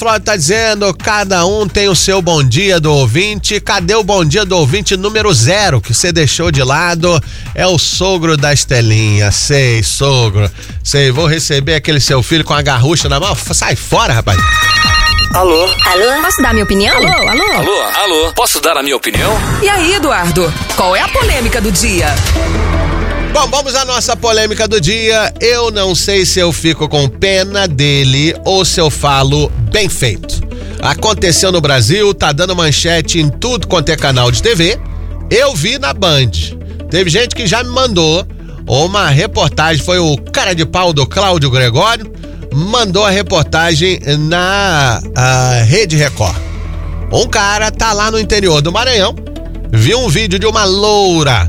Cláudio tá dizendo, cada um tem o seu bom dia do ouvinte. Cadê o bom dia do ouvinte número 0 que você deixou de lado? É o sogro da Estelinha. Sei, sogro. Sei, vou receber aquele seu filho com a garrucha na mão. Sai fora, rapaz. Alô? Alô? Posso dar a minha opinião? Alô? Alô? Alô? Alô? Posso dar a minha opinião? E aí, Eduardo? Qual é a polêmica do dia? Bom, vamos à nossa polêmica do dia. Eu não sei se eu fico com pena dele ou se eu falo bem feito. Aconteceu no Brasil, tá dando manchete em tudo quanto é canal de TV. Eu vi na Band. Teve gente que já me mandou uma reportagem, foi o cara de pau do Cláudio Gregório, mandou a reportagem na Rede Record. Um cara tá lá no interior do Maranhão, viu um vídeo de uma loura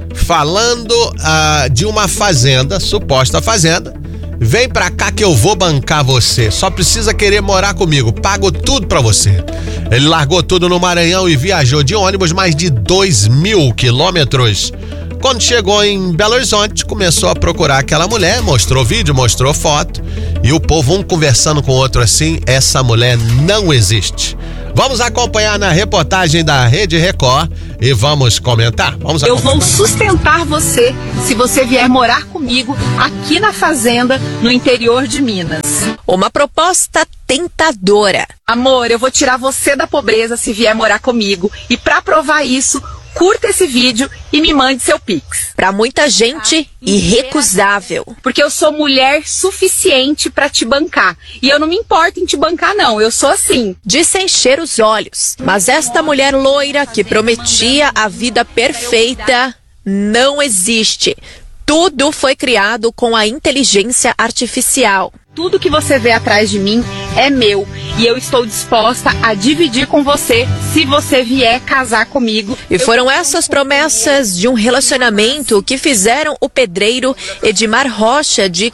falando de uma fazenda, suposta fazenda. Vem pra cá que eu vou bancar você, só precisa querer morar comigo, pago tudo pra você. Ele largou tudo no Maranhão e viajou de ônibus mais de 2.000 quilômetros. Quando chegou em Belo Horizonte, começou a procurar aquela mulher, mostrou vídeo, mostrou foto, e o povo um conversando com o outro assim, essa mulher não existe. Vamos acompanhar na reportagem da Rede Record e vamos comentar. Eu vou sustentar você se você vier morar comigo aqui na fazenda, no interior de Minas. Uma proposta tentadora. Amor, eu vou tirar você da pobreza se vier morar comigo. E para provar isso, curta esse vídeo e me mande seu Pix. Pra muita gente, irrecusável. Porque eu sou mulher suficiente pra te bancar. E eu não me importo em te bancar, não. Eu sou assim. Disse encher os olhos. Mas esta mulher loira que prometia a vida perfeita não existe. Tudo foi criado com a inteligência artificial. Tudo que você vê atrás de mim é meu e eu estou disposta a dividir com você se você vier casar comigo. E foram essas promessas de um relacionamento que fizeram o pedreiro Edmar Rocha, de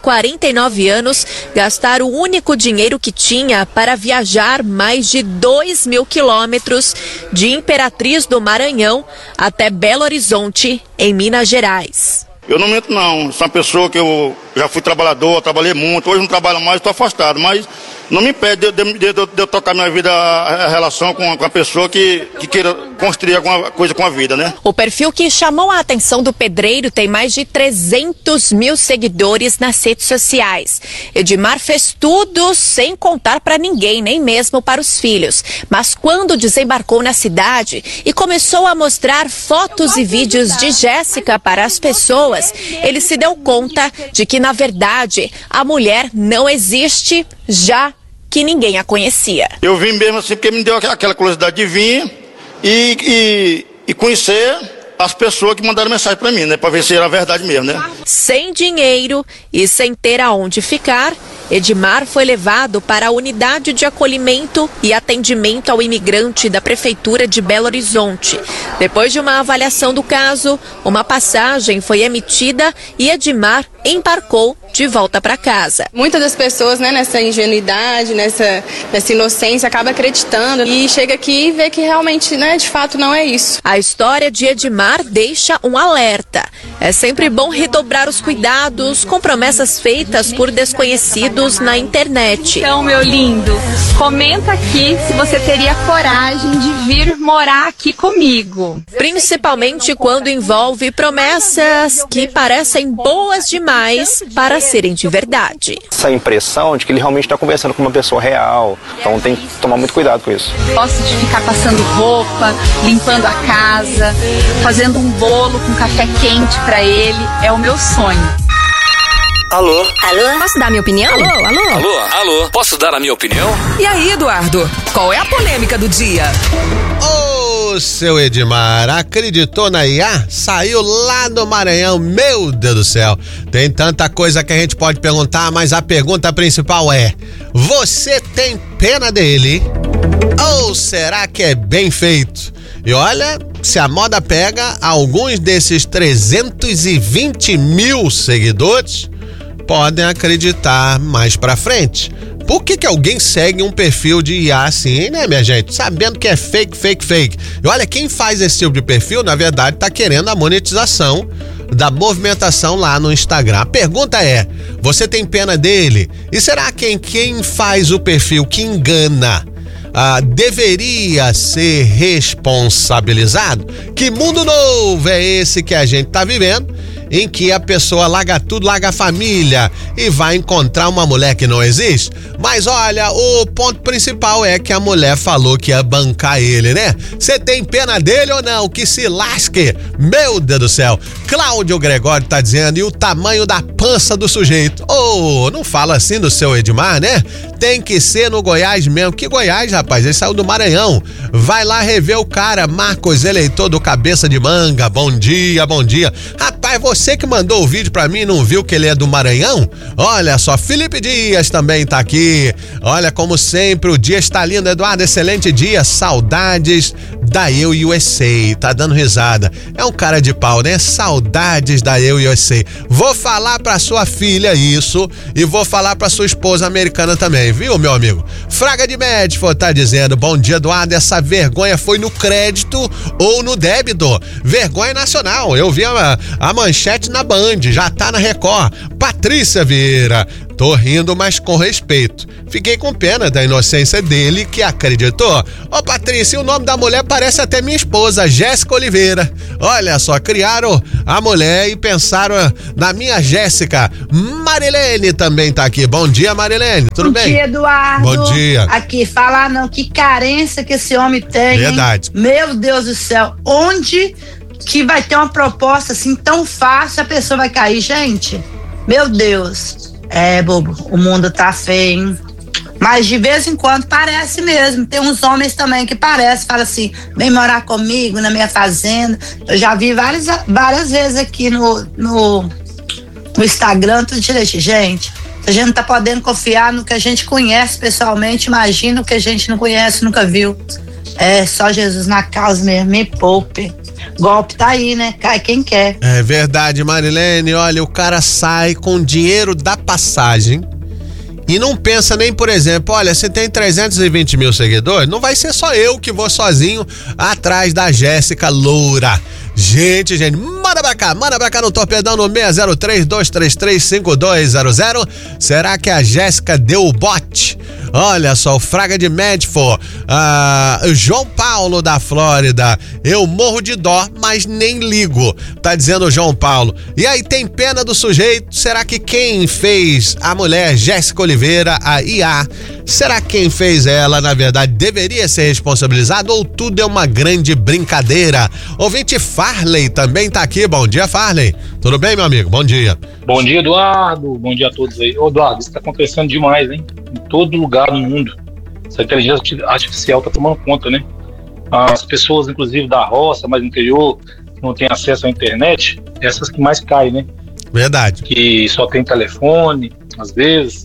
49 anos, gastar o único dinheiro que tinha para viajar mais de 2.000 quilômetros de Imperatriz do Maranhão até Belo Horizonte, em Minas Gerais. Eu não minto não, sou uma pessoa que eu já fui trabalhador, trabalhei muito, hoje não trabalho mais, estou afastado, mas não me impede de eu tocar minha vida, a relação com a pessoa que queira construir alguma coisa com a vida, né? O perfil que chamou a atenção do pedreiro tem mais de 300.000 seguidores nas redes sociais. Edmar fez tudo sem contar para ninguém, nem mesmo para os filhos. Mas quando desembarcou na cidade e começou a mostrar fotos e vídeos de Jéssica para as pessoas, ele se deu conta de que, na verdade, a mulher não existe, já que ninguém a conhecia. Eu vim mesmo assim porque me deu aquela curiosidade de vir e conhecer as pessoas que mandaram mensagem para mim, né? Para ver se era verdade mesmo, né? Sem dinheiro e sem ter aonde ficar, Edmar foi levado para a unidade de acolhimento e atendimento ao imigrante da Prefeitura de Belo Horizonte. Depois de uma avaliação do caso, uma passagem foi emitida e Edmar embarcou de volta para casa. Muitas das pessoas, né, nessa ingenuidade, nessa inocência, acaba acreditando e chega aqui e vê que realmente, né, de fato não é isso. A história de Edmar deixa um alerta. É sempre bom redobrar os cuidados com promessas feitas por desconhecidos na internet. Então, meu lindo, comenta aqui se você teria coragem de vir morar aqui comigo. Principalmente quando envolve promessas que parecem boas demais para serem de verdade. Essa impressão de que ele realmente está conversando com uma pessoa real, então tem que tomar muito cuidado com isso. Gosto de ficar passando roupa, limpando a casa, fazendo um bolo com café quente para ele, é o meu sonho. Alô? Alô? Posso dar a minha opinião? Alô? Alô? Alô? Alô? Posso dar a minha opinião? E aí, Eduardo? Qual é a polêmica do dia? Ô, seu Edmar, acreditou na IA? Saiu lá do Maranhão, meu Deus do céu. Tem tanta coisa que a gente pode perguntar, mas a pergunta principal é: você tem pena dele? Ou será que é bem feito? E olha, se a moda pega, alguns desses 320.000 seguidores podem acreditar mais pra frente. Por que alguém segue um perfil de IA assim, né, minha gente? Sabendo que é fake. E olha, quem faz esse tipo de perfil, na verdade, tá querendo a monetização da movimentação lá no Instagram. A pergunta é: você tem pena dele? E será que quem faz o perfil que engana deveria ser responsabilizado? Que mundo novo é esse que a gente tá vivendo, em que a pessoa larga tudo, larga a família e vai encontrar uma mulher que não existe? Mas olha, o ponto principal é que a mulher falou que ia bancar ele, né? Você tem pena dele ou não? Que se lasque! Meu Deus do céu! Cláudio Gregório tá dizendo, e o tamanho da pança do sujeito? Não fala assim do seu Edmar, né? Tem que ser no Goiás mesmo. Que Goiás, rapaz? Ele saiu do Maranhão. Vai lá rever o cara. Marcos, eleitor do Cabeça de Manga. Bom dia, bom dia. Rapaz, você que mandou o vídeo pra mim, não viu que ele é do Maranhão? Olha só, Felipe Dias também tá aqui. Olha, como sempre, o dia está lindo, Eduardo, excelente dia. Saudades da Eu USA. Tá dando risada. É um cara de pau, né? Saudades da Eu USA. Vou falar pra sua filha isso e vou falar pra sua esposa americana também, viu, meu amigo? Fraga de Medford tá dizendo, bom dia, Eduardo, essa vergonha foi no crédito ou no débito? Vergonha nacional. Eu vi a manchete na Band, já tá na Record. Patrícia Vieira, tô rindo, mas com respeito. Fiquei com pena da inocência dele que acreditou. Ô Patrícia, o nome da mulher parece até minha esposa, Jéssica Oliveira. Olha só, criaram a mulher e pensaram na minha Jéssica. Marilene também tá aqui. Bom dia, Marilene, tudo bem? Bom dia, Eduardo. Bom dia. Aqui, falar não, que carência que esse homem tem. Verdade. Hein? Meu Deus do céu, onde que vai ter uma proposta assim tão fácil, a pessoa vai cair, gente? Meu Deus. Bobo, o mundo tá feio, hein? Mas de vez em quando parece mesmo. Tem uns homens também que parecem, fala assim, vem morar comigo na minha fazenda. Eu já vi várias vezes aqui no Instagram, tudo direito. Gente, a gente não tá podendo confiar no que a gente conhece pessoalmente, imagina o que a gente não conhece, nunca viu. Só Jesus na causa mesmo, me poupe. Golpe tá aí, né? Cai quem quer. É verdade, Marilene. Olha, o cara sai com dinheiro da passagem e não pensa nem, por exemplo, olha, você tem 320 mil seguidores, não vai ser só eu que vou sozinho atrás da Jéssica loura. Gente, manda pra cá no Torpedão no 603-233-5200. Será que a Jéssica deu o bote? Olha só, o Fraga de Medford, João Paulo da Flórida, eu morro de dó, mas nem ligo, tá dizendo o João Paulo. E aí, tem pena do sujeito? Será que quem fez a mulher Jéssica Oliveira, a IA, será que quem fez ela, na verdade, deveria ser responsabilizado ou tudo é uma grande brincadeira? Ouvinte Farley também tá aqui. Bom dia, Farley. Tudo bem, meu amigo? Bom dia. Bom dia, Eduardo. Bom dia a todos aí. Ô, Eduardo, isso tá acontecendo demais, hein? Em todo lugar no mundo. Essa inteligência artificial tá tomando conta, né? As pessoas, inclusive, da roça, mais no interior, que não tem acesso à internet, essas que mais caem, né? Verdade. Que só tem telefone, às vezes.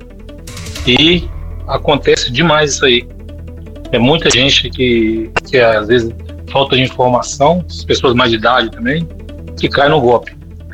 E acontece demais isso aí. É muita gente que às vezes, falta de informação, as pessoas mais de idade também, que caem no golpe.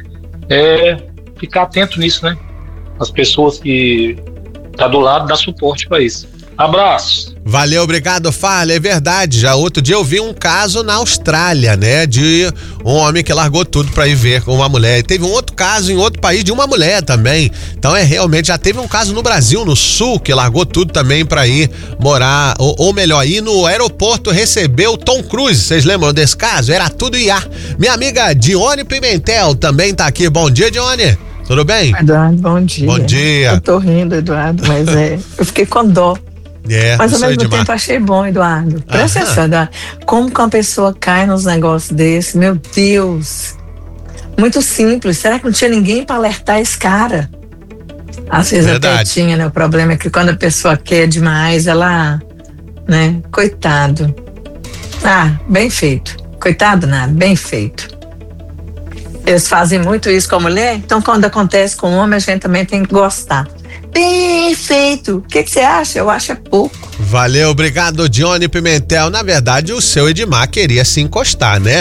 Ficar atento nisso, né? As pessoas que tá do lado, dá suporte para isso. Abraço. Valeu, obrigado, Farley. É verdade, já outro dia eu vi um caso na Austrália, né, de um homem que largou tudo pra ir ver com uma mulher. E teve um outro caso em outro país de uma mulher também. Então realmente, já teve um caso no Brasil, no Sul, que largou tudo também pra ir morar, ou melhor, ir no aeroporto receber o Tom Cruise. Vocês lembram desse caso? Era tudo IA. Minha amiga Dione Pimentel também tá aqui. Bom dia, Dione. Tudo bem? Eduardo, bom dia. Bom dia. Eu tô rindo, Eduardo, mas eu fiquei com dó. Mas ao mesmo tempo achei bom, Eduardo. Presta atenção, Eduardo. Como que uma pessoa cai nos negócios desses? Meu Deus. Muito simples. Será que não tinha ninguém para alertar esse cara? Às vezes até tinha, né? O problema é que quando a pessoa quer demais, ela, né? Coitado. Bem feito. Coitado nada, bem feito. Eles fazem muito isso com a mulher, então quando acontece com o homem, a gente também tem que gostar. Bem feito. O que você acha? Eu acho pouco. Valeu, obrigado, Dione Pimentel. Na verdade, o seu Edmar queria se encostar, né?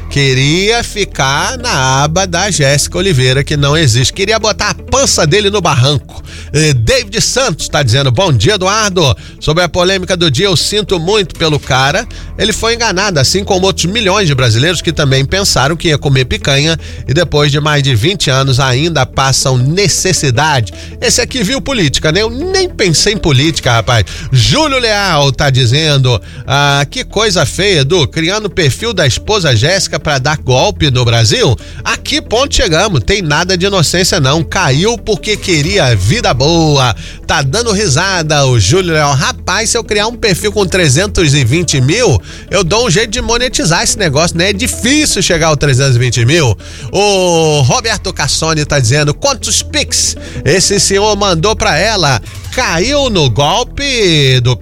Queria ficar na aba da Jéssica Oliveira, que não existe. Queria botar a pança dele no barranco. David Santos tá dizendo: bom dia, Eduardo. Sobre a polêmica do dia, eu sinto muito pelo cara. Ele foi enganado, assim como outros milhões de brasileiros que também pensaram que ia comer picanha e depois de mais de 20 anos ainda passam necessidade. Esse aqui viu política, né? Eu nem pensei em política, rapaz. Júlio Leal tá dizendo: que coisa feia, Edu, criando o perfil da esposa Jéssica pra dar golpe no Brasil. A que ponto chegamos? Tem nada de inocência não, caiu porque queria vida boa. Tá dando risada o Júlio Leal. Rapaz, se eu criar um perfil com 320 mil, eu dou um jeito de monetizar esse negócio, né? É difícil chegar ao 320 mil. O Roberto Cassoni tá dizendo: quantos Pix esse senhor mandou pra ela? Caiu no golpe do